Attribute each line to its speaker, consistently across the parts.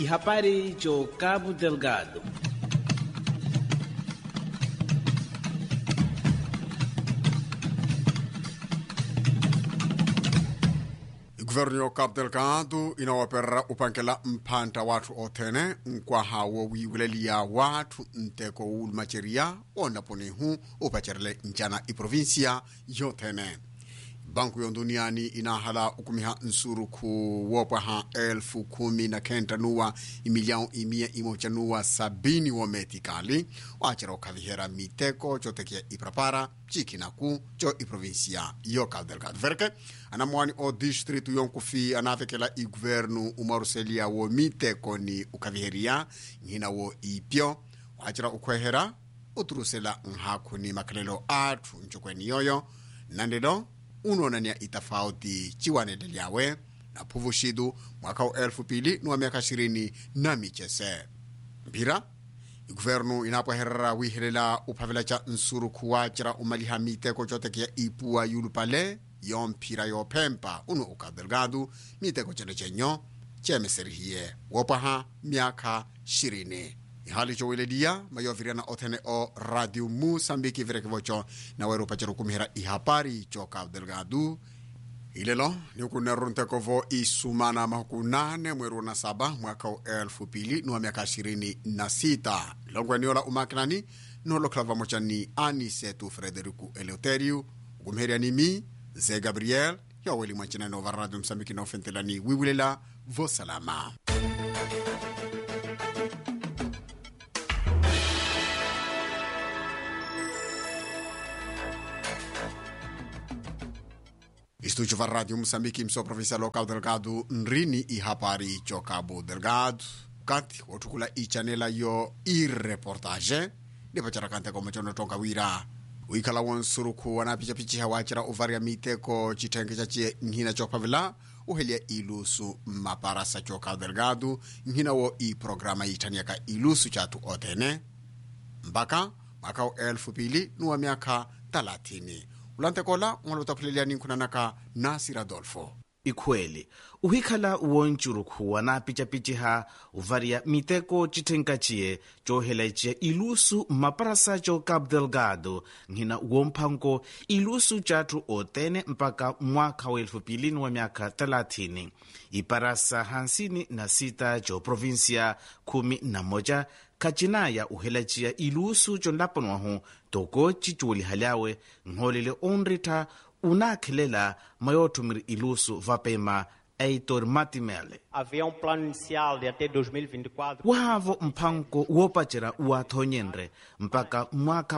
Speaker 1: Ihapari cho Cabo Delgado.
Speaker 2: Governo Cabo Delgado inawapera upankela mpanta watu otene nkwa hawo wiwilelia watu nteko ulmacheria onaponihu upacherele njana iprovinsia yotene. Banku yonduniani inahala ukumiha nsuru ku wopaha 10,000 nuwa imiliao imia imochanuwa 70 wometikali wachera ukavihera miteko chotekia iprapara chikinaku cho iprovinsia yo Cabo Delgado. Verke anamwani o distritu yonkufi anafekela i guvernu umaruselia wo miteko ni ukaviheria ngina wo ipyo wachera ukwehera uturusela nhaku ni makalelo atu nchokweni yoyo nandelo unonania itafauti chiwanedeliawe na puvushidu mwaka 2020 na michese. Mpira, guvernu inapoherera wihelela upavela cha nsuru kuwachira umaliha miteko chotekia ipua yulupale yo mpira yo pempa uno uka Delgado miteko chene chenyo chemeserihiye wopaha miaka 20. Ihali cho wiledia mayoviriana otene o Radio Mosambiki virekivocho na weru pacharu kumihera ihapari cho Cabo Delgado. Ilelo ni ukuneruntekovo isumana mahukunane mweru na 7 mwaka 2026. Longwa niola umakinani nolo klava mochani Anisetu Frederico Eleuterio kumheria nimi Ze Gabriel ya weli machina nova Radio Mosambiki na ofentelani wiwilela vosalama. Estúdio va Radio Mosambiki mso provincia local Delgado nrini ihapari cho Cabo Delgado kati otukula ichanela yo reportage de pacharakante ko machono tonga wira uikala wonsuruku wanapicha pichi hawachira uvaria miteko chitenge chachi ngina cho pavela uhelia ilusu maparasa cho Cabo Delgado ngina wo i programa itaniaka ilusu chatu otene mpaka mwaka 2030. Ulante kola ngolutakulelia ninkunanaka Nasir Adolfo.
Speaker 1: Ikweli, uhikala uonchuruku wanapicha uvaria miteko chitenkachie chohelaichie ilusu maparasa cho Cabo Delgado ngina uompango ilusu chatu otene mpaka mwaka 2030. Iparasa 56 cho provincia 11 kachinaya uhelachia ilusu chonlapanwahu toko chichuli halawe ngholele onrita unakhelela mayotumiri ilusu vapema Heitor Matimele.
Speaker 3: Havia plano inicial de até 2024.
Speaker 1: Wahavo mpango wopachera uathonyenre mpaka mwaka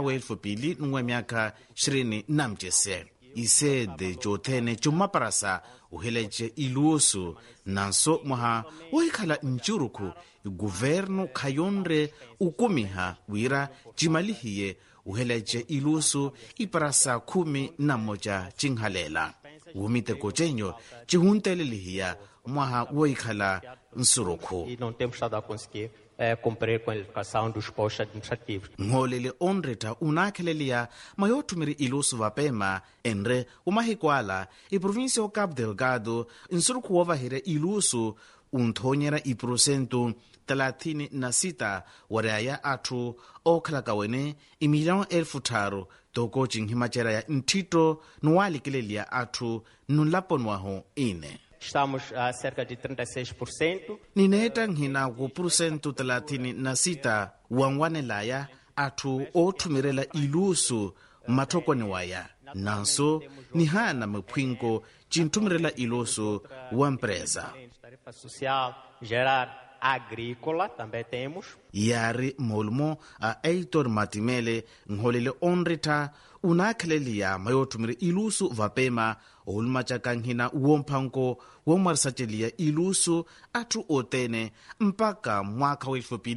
Speaker 1: 2020 isede jothene chumaparasa uheleche ilusu nanso mwaha wahikhala nchuruku guvernu khayonre ukumiha wira chimalihiye uheleche ilusu iparasa 11 chinghalela umiteko chenyo chihuntelelihiya mwaha wahikhala nsuruku.
Speaker 3: E não temos estado a conseguir cumprir com a educação dos postos administrativos.
Speaker 1: Ngolele onreta unakhelelia mayotumiri ilusu vapema enre umahikwala iprovinsia o Cabo Delgado nsuruku wavahire ilusu unthonyera iprosentu 36 waraya athu okhalakawene imilhão 3,000 toko chinhimachera ya ntito nuwalikelelia athu nulaponwaho ine.
Speaker 3: Estamos a cerca de 36%.
Speaker 1: Nineta nghina ku prosentu 36 wangwanelaya athu othumirela ilusu mathokoni waya nanso nihana mphwinko chinthumirela ilusu wa empresa.
Speaker 3: Tarefa social, gerar agrícola, também temos.
Speaker 1: Yari molmo a Heitor Matimele ngholele onrita unakhelelia mayotumiri ilusu vapema olmachaka nghina uomphanko womarisatelia ilusu athu otene mpaka mwaka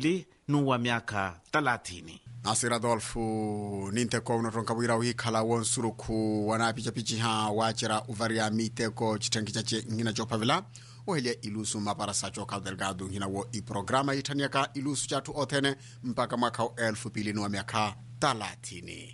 Speaker 1: 2030.
Speaker 2: Nasir Adolfo ninteko unatonka wira uhikala wonsuruku wanapicha wachira uvaria miteko chitengi chache ngina chopavila uhelia ilusu maparasa cho Cabo Delgado ngina wo i programa itaniaka ilusu chatu otene mpaka mwaka 2030.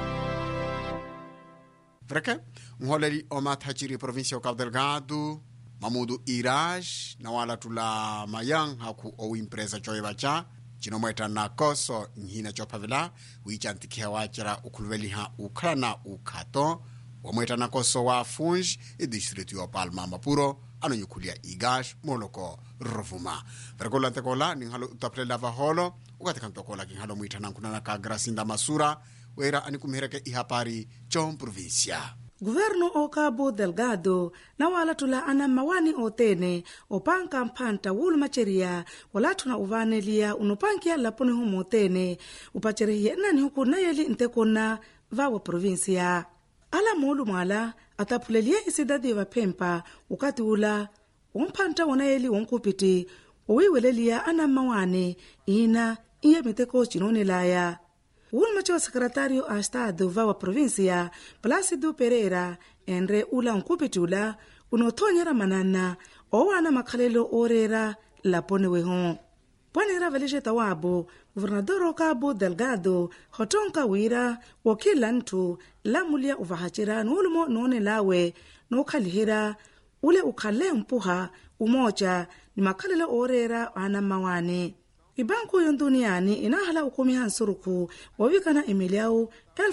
Speaker 2: Vreke, ngholeri o mathachiri provincia o Cabo Delgado Mamudu Iraj na wala tula mayang haku o impresa choe bacha chinomweta na koso nhina chopavila wichantikia wachara ukuluveliha ukrana ukato wamweta na koso wa funj distritu yo Palma Mapuro anonyukulia Igash moloko Rovuma vergola tekola ninghalo utaplela vaholo ukatikantokola kinghalo mwita nankuna ka Gracinda Masura wera anikumhereke ihapari chom provincia.
Speaker 4: Governo o Cabo Delgado na wala tula ana mawani otene opanka mpanta wulu macheria wala tuna uvanelia unopankia lapone humo otene upacheria nani huku na yeli ntekona vawa provincia. Ala mulu mwala atapulelia isidadi wa pempa ukati ula umpanta wana yeli unkupiti uwiwelelia ana mawani ina iya miteko chinoni laya. Ulmacho wa sekretario a Estado va wa provincia Plácido Pereira enre ula unkupitula unotonyera manana owana makhalelo orera lapone weho. Pwanera velejeta wabo guvernador Cabo Delgado hotonka wira wakila ntu lamulia uvahachira nulumo none lawe nukhalihira ule ukhale mpuha umoja ni makhalelo orera ana mawani. Ibanku yon duniani inahala ukumi hansuruku wawikana emiliau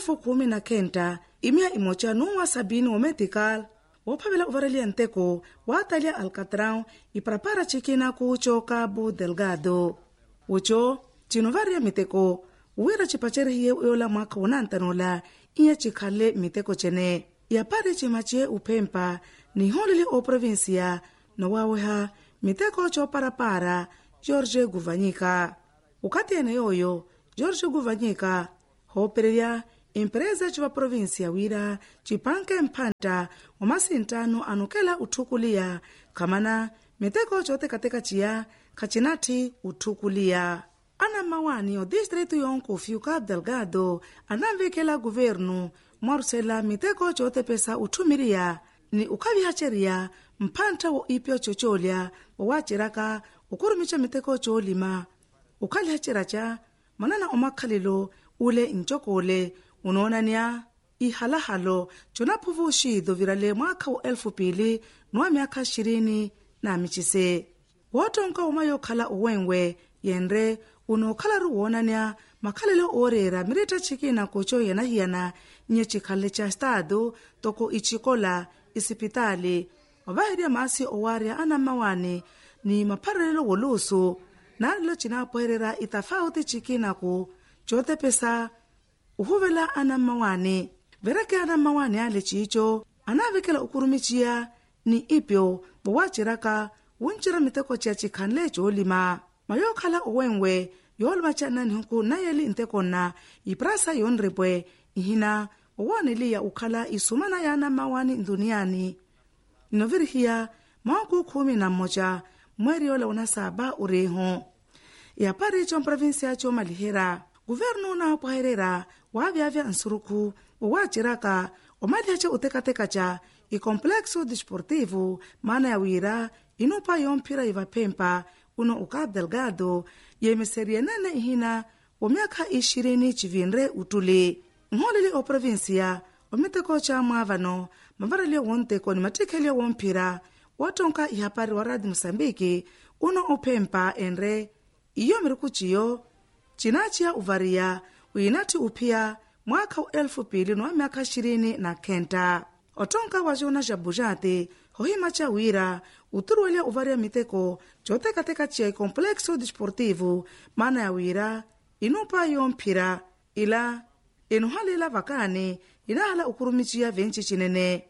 Speaker 4: 1019 imia imocha nuwa 70 wa medical wapavela uvarelia nteko watalia Alcatrão iprapara chikina kucho Cabo Delgado. Ucho chinovaria miteko uwira chipacheri yola mwaka unantanola iya chikhale miteko chene yapare chimachie upempa ni holili o provincia no waweha miteko cho parapara Jorge Guvanyika. Ukati ene yoyo, Jorge Guvanyika, hooperelia empresa chiwa provincia wira, chipanke mpanta, umasintano anukela utukulia, kamana miteko chote kateka chia, kachinati utukulia. Ana mawani o distritu yonku fiu Cabo Delgado, anamvekela guvernu, morsela miteko chote pesa utumiria, ni ukavihacheria, mpanta wo ipyo chocholia, wachiraka, ukurumicha miteko cholima ukali hachiracha manana omakhalilo ule inchokole unaonania ihalahalo chonapuvu shido virale mwaka wa 2000 nwa miaka 20 na michise wotonka umayo khala uwengwe yenre unokhala ruwonania makhalilo orera mireta chikina kocho yenahiyana nye chikhale cha Estado toko ichikola isipitali wabahiria maasi owaria ana mawani ni maparelelo wolusu na lo chinapoherera itafauti chikina ku chote pesa uhuvela ana mawani vereke ana mawani ale chicho anavekela ukurumichia ni ipyo bwachiraka unchira miteko cha chikhanle cholima mayokhala uwengwe yolma chana ni huku na yeli ntekona iprasa yonrepwe ihina uwanelia ukhala isumana ya ana mawani duniani novirihia maku 11 mweri ola unasaba ureho ya pari chom provincia cho malihera governo na paherera wavyavya nsuruku wachiraka omadhache utekateka cha i complexo desportivo mana ya wira inupa yompira ivapempa uno Cabo Delgado yemeseria nene ihina wa miaka 20 chivinre utule ngholele o provincia omiteko cha mwavano mavarale wonteko ni matekele wompira watonka ihapari wa Radio Mosambiki uno upempa enre iyo mirikuchiyo chinachia uvaria uinati upia mwaka 2000 na miaka 20 na kenta otonka wajona jabujate hohima cha wira uturuelia uvaria miteko chote kateka chia complexo desportivo mana ya wira inupa yompira ila inuhalila vakane inahala ukurumichia venchi chinene.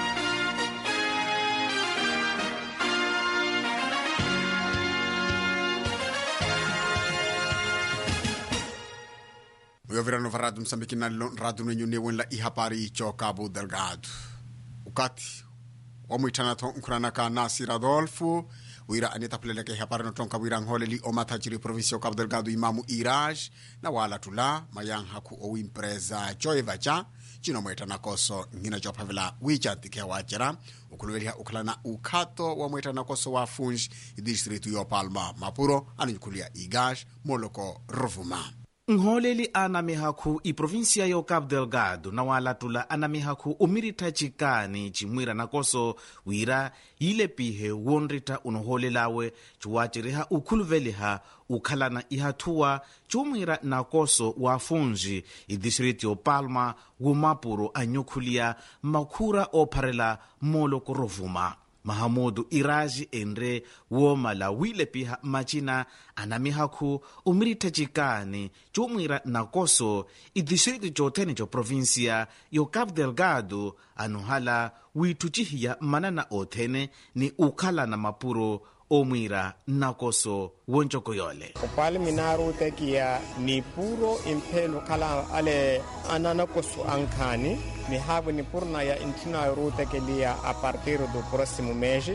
Speaker 2: Uyovirano va Radio Msambiki na radio nenyu newenla ihapari icho Cabo Delgado. Ukati omwitana to nkuranaka Nasir Adolfo wira aneta peleleke ihapari notonka wira ngholeli omatachiri provincio Cabo Delgado Imamu Iraj na wala tula mayang haku o impreza choevacha chino mwetana koso ngina jopavila wichatike wachera ukuluwelia ukalana ukato wa mwetana koso wa funj distritu yo Palma Mapuro anukulia Igash moloko Rovuma.
Speaker 1: nholeli anamihakhu iprovinsia yo Cabo Delgado na walatula anamihakhu umirita cikani cimwira nakoso wira yilepihe wonrita unoholelawe ciwaciriha ukhuluveliha ukhalana ihathuwa cumwira nakoso wa funji idistrito yo Palma wumapuro anyukhulia makhura opharela moloko rovuma. Mahamudu Iraji enre womala wilepiha machina anamihakhu umirita cikani cumwira nakoso idistrito cotene co provinsia yo Cabo Delgado anuhala withucihiya manana othene ni ukhalana mapuro omwira nakoso woncoko yole.
Speaker 5: Upale minaru tekia ni puro impelo kala ale ananakoso ankani ni habu ni purna ya intina rute kelia a partir do próximo mês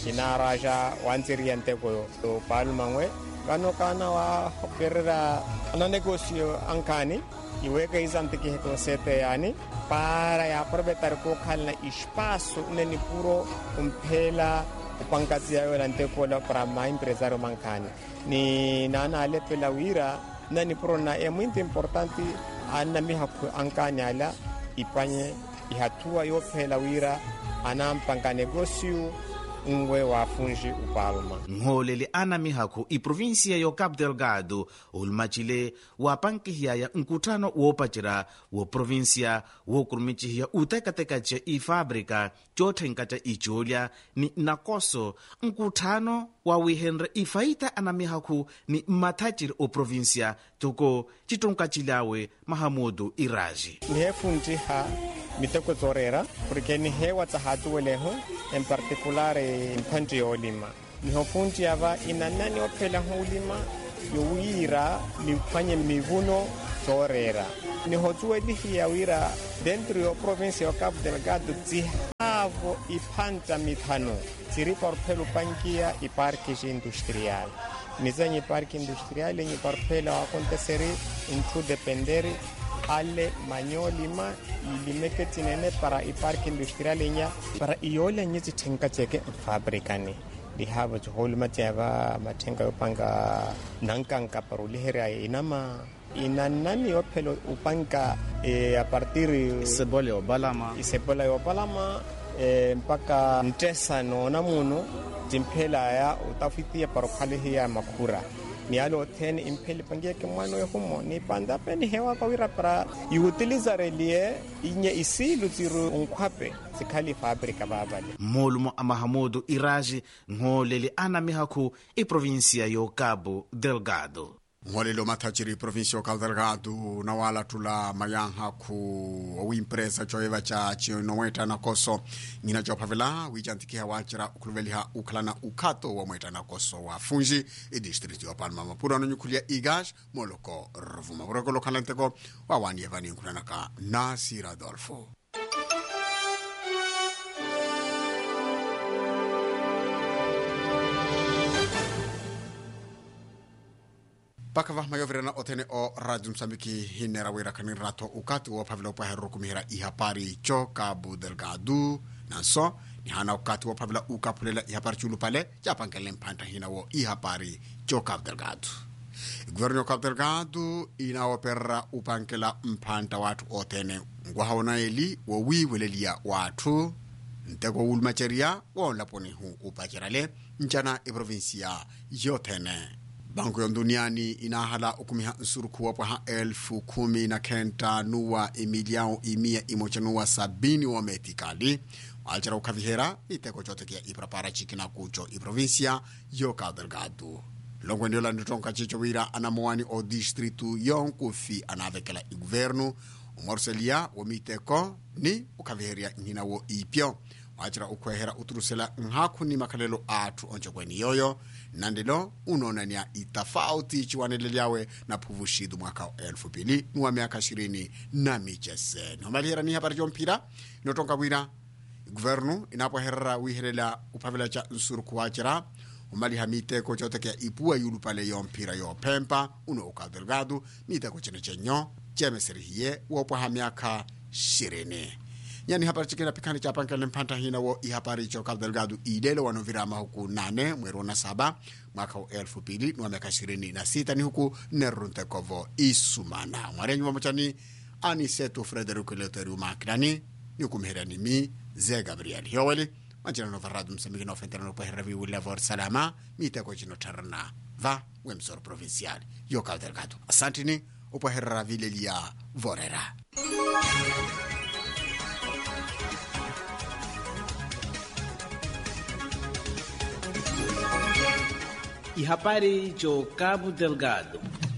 Speaker 5: inaraja wanziriante ko do palmangwe kano kana wa perra ananegocio ankani iweka izante que reconsete yani para ya aproveitar ko kala espaço neni puro umpela upangazi yayo lantekola para ma empresário mancani ni nana alepela wira nani prona é muito importante ana mihaku ankani ala ipanye ihatua yo phela wira anampanga negócio ngwe wa funji upalma
Speaker 1: nholeli anamihakhu iprovinsia yo Cabo Delgado ulmachile wapankihiyaya nkutano woopacira wo provinsia wokurumicihiya utekatekace ifábrica cothenkaca icolya ni nakoso nkutano wawihenre ifaita anamihakhu ni mathaciri o provinsia toko citonkacilawe Mahamudu Iraji
Speaker 5: nihefunjiha miteko zorera porque ni hewa tsahatuweleho en particular en country olima nihofunji ava inanani ophela hulima yowira lifanye mivuno zorera nihotuwelihiya wira dentro yo provincia yo Cabo Delgado tsihavo iphanta mithano tsiri porphelo pankia iparque industrial nizanyi parque industrial ni porphelo aconteceri into dependere alle manyolima ilimeke tinene para iparque industrial nya para iyola nyi thenka cheke fabrica ni lihava holma tava mathenga upanga nankanka parulihera inama inanani ophelo upanga a partir
Speaker 1: Sebola yo Balama
Speaker 5: mpaka ntesa nona muno timphela ya utafitia parokhalehi ya makhura ni alo ten impeli pangia ke mwana yo humo ni panda peni hewa kawira para iutiliza relie inye isilu ziru unkhwape sikhali fabrica babale
Speaker 1: molumo Mahamudu Iraji nholeli anamihakhu iprovinsia yo Cabo Delgado
Speaker 2: ngolelo mathachiri provincia yo Cabo Delgado na wala tula mayanha ku wimpresa choeva cha chinoeta nakoso ngina chopavela wijantikia wachira ukuluveliha ukhalana ukhato wa mweta nakoso wa funji district yo Palma mapura no nyukulia igash moloko rovuma buroko lokalanteko wa wani evani nkulanaka Nasir Adolfo Pakavah mayovrena otene o Radio Msambiki hinera wira kanin rato ukatu wa pavila upaheru kumihira ihapari cho Cabo Delgado nanso ni hana ukatu wa pavila ukapulela ihapari chulu pale japangele mpanta hina wo ihapari cho Cabo Delgado Gouverno Cabo Delgado inaopera upankela mpanta watu otene ngwahaona eli wo wiwelelia watu nteko ulmacheria wo laponi hu upachirale nchana provinsia yotene Banku ya duniani inahala ukumiha nsuruku wapo ha 10,000 nuwa emiliao imia imochanuwa 70 wa metikali. Walchara ukavihera iteko chote kia iprapara chikina kucho iprovinsia yo Cabo Delgado. Longo ndiola nutonka chicho wira anamuani o distritu yonkufi anavekela iguvernu. Umorselia wamiteko ni ukaviheria njina wo ipyo. Wachira ukwehera uturusela nhaku ni makalelo atu oncho kweni yoyo. Nandilo unonania itafauti chiwaneleliawe na puvushidu mwaka 2000 nuwa miaka 20 na michese. Nomalihera ni habari jompira. Inotonka wira guvernu inapoherra wihelela upavela cha nsuruku wachira. Umaliha miteko chotekea ipua yulupale yompira yo pempa uno Cabo Delgado miteko chenechenyo chemeserihiye wopo ha miaka 20. yani habari chikina pikani cha pankele mpanta hina wo i habari cho Cabo Delgado ilelo wanovirama huku 8 mwezi wa 7 mwaka wa 2026 ni huku Neruntekovo isumana mwarenyu wamochani Aniseto Frederico Leoterio Makinani ni kumherani mi Ze Gabriel Hioweli majina no varadu msamiki no fentana no paheravi ulevo salama miteko chino tarna va wemsor provincial yo Cabo Delgado asantini upahera vilelia vorera
Speaker 1: E habari cho Cabo Delgado.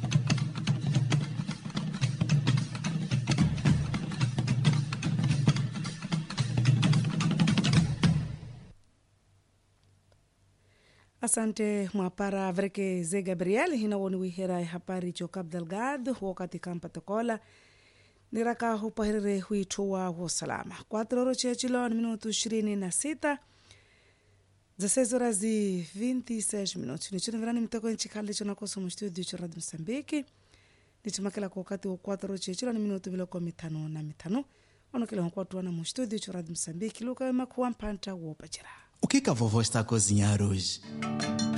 Speaker 4: Asante mwapara vreke Ze Gabriel hina woni wihera ya habari cho Cabo Delgado wakati kampa tokola niraka hupaherere huitoa wa salama 4 horas chechilo ni minuto 26 16 horas e 26 minutos nichino virani mitoko nchikali chona koso mstudio cha Radio Msambiki nichimakela kwa wakati wa 4 horas chechilo ni minuto viloko 5 onokela kwa tuana mstudio cha Radio Msambiki luka makuwa mpanta wo pachira.
Speaker 6: O que a vovó está a cozinhar hoje?